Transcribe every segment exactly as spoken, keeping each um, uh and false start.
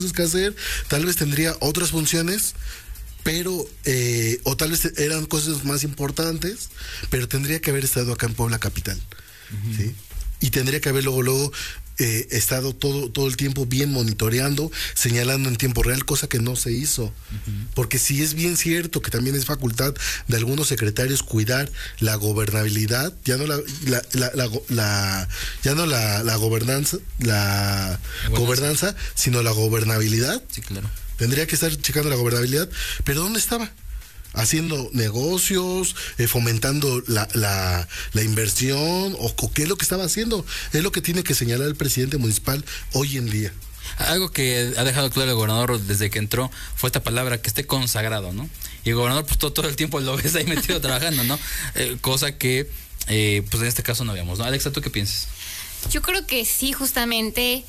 que hacer, tal vez tendría otras funciones, pero, eh, o tal vez eran cosas más importantes, pero tendría que haber estado acá en Puebla capital, uh-huh. ¿sí? Y tendría que haber luego, luego, eh, estado todo, todo el tiempo bien monitoreando, señalando en tiempo real, cosa que no se hizo. Uh-huh. Porque sí es bien cierto que también es facultad de algunos secretarios cuidar la gobernabilidad, ya no la, la, la, la, la ya no la, la gobernanza, la gobernanza, sino la gobernabilidad. Sí, claro. Tendría que estar checando la gobernabilidad, pero ¿dónde estaba? Haciendo negocios, eh, fomentando la, la, la inversión, o, o qué es lo que estaba haciendo. Es lo que tiene que señalar el presidente municipal hoy en día. Algo que ha dejado claro el gobernador desde que entró fue esta palabra, que esté consagrado, ¿no? Y el gobernador pues todo, todo el tiempo lo ves ahí metido trabajando, ¿no? Eh, cosa que eh, pues en este caso no habíamos, ¿no? Alexa, ¿tú qué piensas? Yo creo que sí, justamente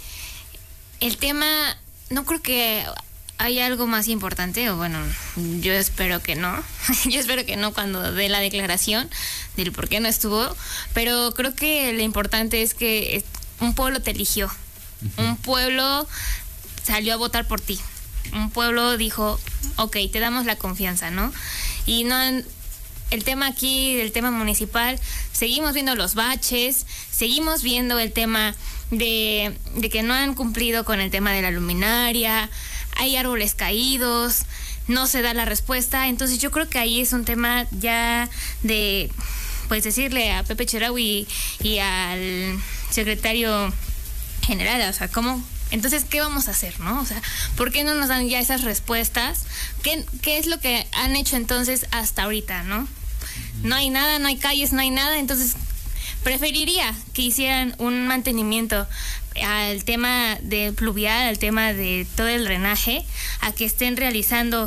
el tema, no creo que hay algo más importante, o bueno, yo espero que no, yo espero que no cuando dé la declaración del por qué no estuvo, pero creo que lo importante es que un pueblo te eligió, uh-huh. un pueblo salió a votar por ti, un pueblo dijo, ok, te damos la confianza, ¿no? Y no han, el tema aquí, el tema municipal, seguimos viendo los baches, seguimos viendo el tema de, de que no han cumplido con el tema de la luminaria, hay árboles caídos, no se da la respuesta. Entonces yo creo que ahí es un tema ya de, pues decirle a Pepe Chedraui y, y al secretario general, o sea, ¿cómo? Entonces, ¿qué vamos a hacer, no? O sea, ¿por qué no nos dan ya esas respuestas? ¿Qué, qué es lo que han hecho entonces hasta ahorita, no? No hay nada, no hay calles, no hay nada, entonces preferiría que hicieran un mantenimiento al tema de pluvial, al tema de todo el drenaje, a que estén realizando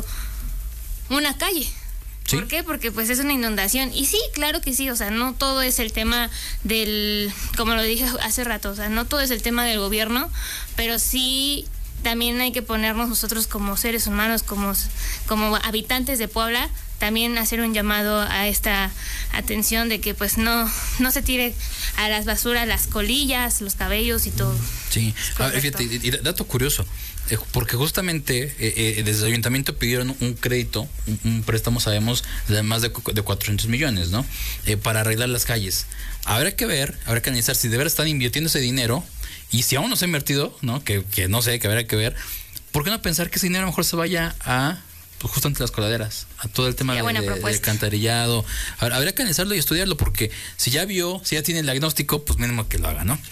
una calle. ¿Sí? ¿Por qué? Porque pues es una inundación. Y sí, claro que sí, o sea, no todo es el tema del, como lo dije hace rato, o sea, no todo es el tema del gobierno, pero sí también hay que ponernos nosotros como seres humanos, como, como habitantes de Puebla, también hacer un llamado a esta atención de que pues no, no se tire a las basuras las colillas, los cabellos y todo. Sí, ah, fíjate, y dato curioso, eh, porque justamente eh, eh, desde el ayuntamiento pidieron un crédito, un, un préstamo, sabemos, de más de, de cuatrocientos millones, ¿no? Eh, para arreglar las calles. Habrá que ver, habrá que analizar si de verdad están invirtiendo ese dinero, y si aún no se ha invertido, ¿no? Que, que no sé, que habrá que ver, ¿por qué no pensar que ese dinero a lo mejor se vaya a pues justamente las coladeras, a todo el tema de, de, de alcantarillado? Ahora, habría que analizarlo y estudiarlo, porque si ya vio, si ya tiene el diagnóstico, pues mínimo que lo haga, ¿no?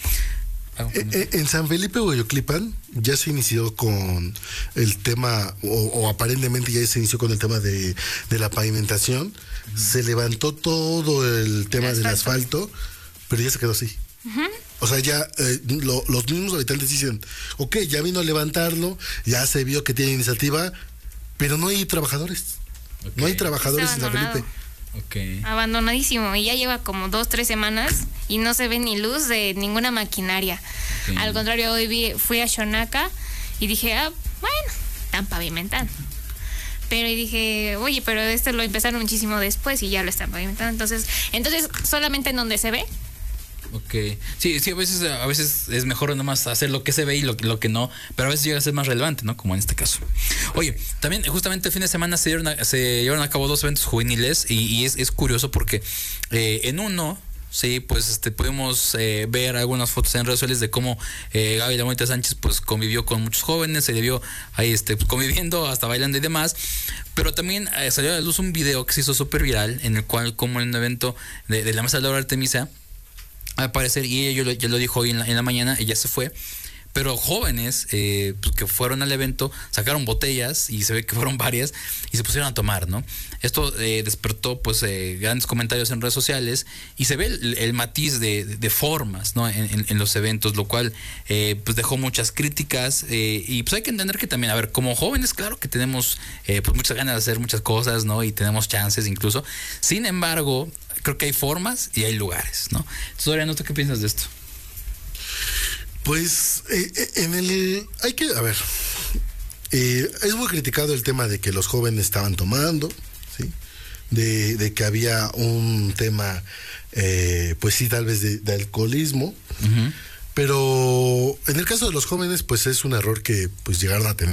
Eh, en San Felipe Hueyotlipan ya se inició con el tema, o, o aparentemente ya se inició con el tema de, de la pavimentación. Uh-huh. Se levantó todo el tema el del asfalto, pero ya se quedó así. Uh-huh. O sea, ya eh, lo, los mismos habitantes dicen, ok, ya vino a levantarlo, ya se vio que tiene iniciativa, pero no hay trabajadores. Okay. No hay trabajadores en San Felipe. Okay. Abandonadísimo, y ya lleva como dos, tres semanas y no se ve ni luz de ninguna maquinaria. Okay. Al contrario, hoy vi, fui a Xonaca y dije, ah, bueno, están pavimentando. Pero y dije, oye, pero esto lo empezaron muchísimo después y ya lo están pavimentando. Entonces, entonces solamente en donde se ve. Ok, sí, sí, a veces, a veces es mejor nomás hacer lo que se ve y lo, lo que no, pero a veces llega a ser más relevante, ¿no? Como en este caso. Oye, también justamente el fin de semana se, dieron a, se llevaron a cabo dos eventos juveniles y, y es, es curioso porque eh, en uno, sí, pues este pudimos eh, ver algunas fotos en redes sociales de cómo eh, Gaby La Bonita Sánchez pues convivió con muchos jóvenes, se le vio ahí este, pues, conviviendo, hasta bailando y demás. Pero también eh, salió a la luz un video que se hizo súper viral, en el cual, como en un evento de, de la Mesa de Laura Artemisa, al parecer, y ella ya lo dijo hoy en la, en la mañana, ella se fue, pero jóvenes eh, pues, que fueron al evento sacaron botellas, y se ve que fueron varias, y se pusieron a tomar, ¿no? Esto eh, despertó pues eh, grandes comentarios en redes sociales, y se ve el, el matiz de, de, de formas, ¿no? En, en, en los eventos, lo cual eh, pues dejó muchas críticas, eh, y pues hay que entender que también, a ver, como jóvenes, claro que tenemos eh, pues muchas ganas de hacer muchas cosas, ¿no? Y tenemos chances incluso. Sin embargo, creo que hay formas y hay lugares, ¿no? Entonces, Doriano, ¿tú qué piensas de esto? Pues eh, en el hay que, a ver, eh, es muy criticado el tema de que los jóvenes estaban tomando, ¿sí? De, de que había un tema, eh, pues sí, tal vez de, de alcoholismo, uh-huh. Pero en el caso de los jóvenes, pues es un error que pues llegaron a tener.